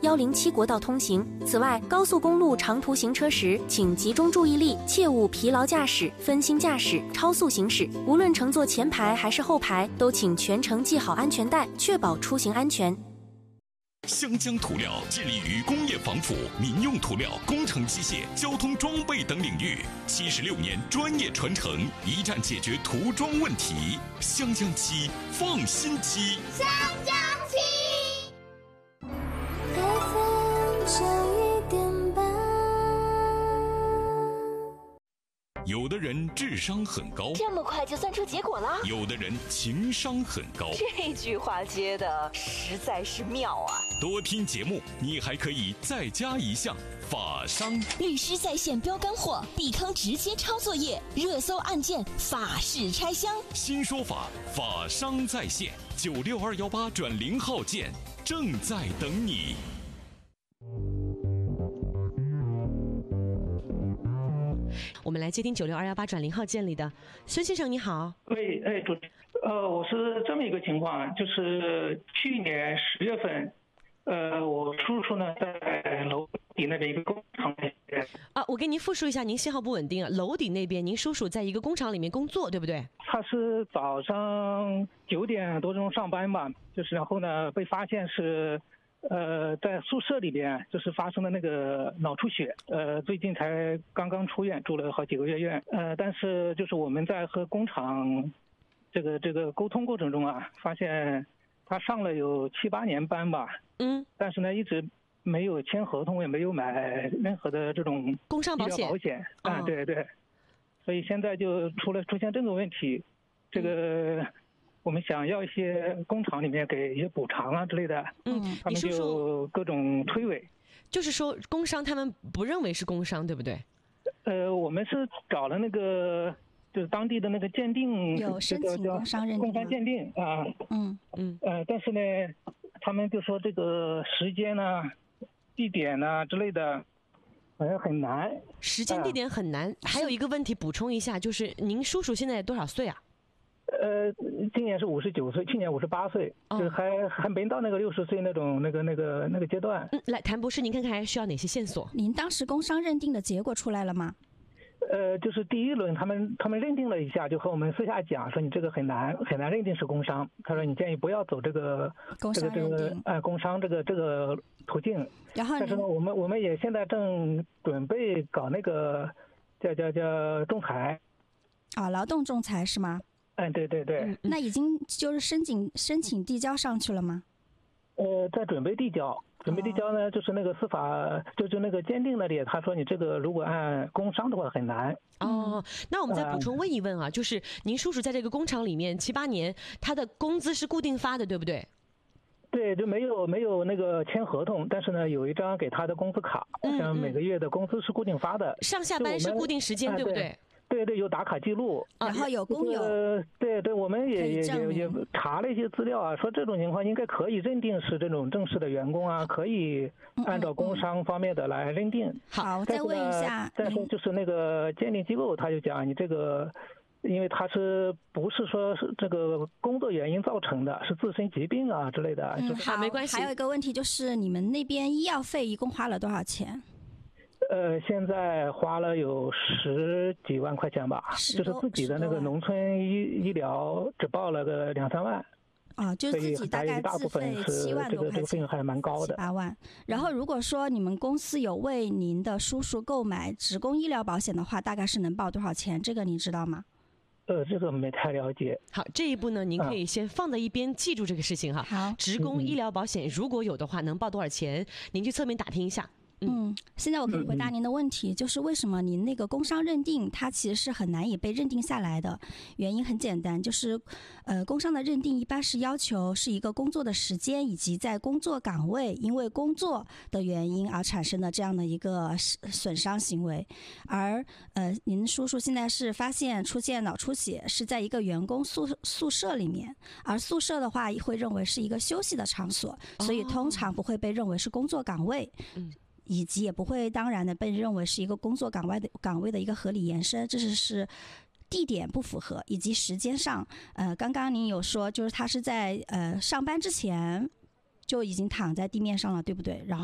107国道通行。此外，高速公路长途行车时，请集中注意力，切勿疲劳驾驶、分心驾驶、超速行驶。无论乘坐前排还是后排，都请全程系好安全带，确保出行安全。 湘江涂料致力于工业防腐、民用涂料、工程机械、交通装备等领域，76年专业传承，一站解决涂装问题。湘江漆，放心漆。 湘江漆。 有的人智商很高， 这么快就算出结果了？ 有的人情商很高， 这句话接的实在是妙啊！ 多听节目，你还可以再加一项法商。 律师在线标干货，避坑直接抄作业，热搜案件法式拆箱。 新说法，法商在线，96218转0号键，正在等你。 我们来接听96218转0号键里的孙先生，你好。 喂，主持人，我是这么一个情况，就是去年10月份，我叔叔呢在楼底那边一个工厂里面。 我给您复述一下，您信号不稳定啊。楼底那边，您叔叔在一个工厂里面工作，对不对？ 他是早上9点多钟上班吧，就是然后呢被发现是。在宿舍里边就是发生的那个脑出血，最近才刚刚出院，住了好几个月院。但是就是我们在和工厂这个沟通过程中啊，发现他上了有7、8年班吧，但是呢一直没有签合同，也没有买任何的这种工伤保险。 对对，所以现在就出现这个问题，这个。我们想要一些工厂里面给一些补偿啊之类的，他们就各种推诿。 就是说工伤他们不认为是工伤，对不对？ 我们是找了那个就是当地的那个鉴定， 有申请工伤认定， 工伤鉴定啊，但是呢，他们就说这个时间呢、地点呢之类的，好像很难。 时间地点很难。还有一个问题补充一下，就是您叔叔现在多少岁啊？ 今年是59岁，去年58岁，就是还没到那个60岁那种那个阶段。 来，谭博士，您看看还需要哪些线索？ 您当时工伤认定的结果出来了吗？ 就是第一轮他们认定了一下，就和我们私下讲说你这个很难认定是工伤。他说你建议不要走这个工伤这个途径。 然后，但是呢，我们也现在正准备搞那个叫仲裁。 劳动仲裁是吗？ 对对对。 那已经就是申请递交上去了吗？ 在准备递交呢，就是那个司法，就那个鉴定那里，他说你这个如果按工伤的话很难。 那我们再补充问一问啊，就是您叔叔在这个工厂里面7、8年，他的工资是固定发的，对不对？ 对，就没有那个签合同，但是呢，有一张给他的工资卡，像每个月的工资是固定发的， 上下班是固定时间，对不对？ 对，有打卡记录， 然后有工友。 对，我们也查了一些资料啊，说这种情况应该可以认定是这种正式的员工啊，可以按照工伤方面的来认定。 好，我再问一下。 再说就是那个鉴定机构，他就讲你这个，因为他不是说是这个工作原因造成的，是自身疾病啊之类的。 好，没关系。 还有一个问题就是你们那边医药费一共花了多少钱？ 现在花了有10几万块钱吧，就是自己的那个农村医疗只报了个2、3万。 就是自己大概自费7万多块钱， 这个费用还蛮高的，7、 8万。然后如果说你们公司有为您的叔叔购买职工医疗保险的话，大概是能报多少钱？这个你知道吗？ 这个没太了解。 好，这一步呢，您可以先放在一边，记住这个事情哈。 好， 职工医疗保险如果有的话，能报多少钱？您去侧面打听一下。 现在我可以回答您的问题，就是为什么您那个工伤认定它其实是很难以被认定下来的原因很简单，就是工伤的认定一般是要求是一个工作的时间以及在工作岗位因为工作的原因而产生的这样的一个损伤行为，而您叔叔现在是发现出现脑出血是在一个员工宿舍里面，而宿舍的话会认为是一个休息的场所，所以通常不会被认为是工作岗位。以及也不会当然的被认为是一个工作岗位的一个合理延伸，这是地点不符合，以及时间上，刚刚您有说就是他是在上班之前就已经躺在地面上了，对不对？然后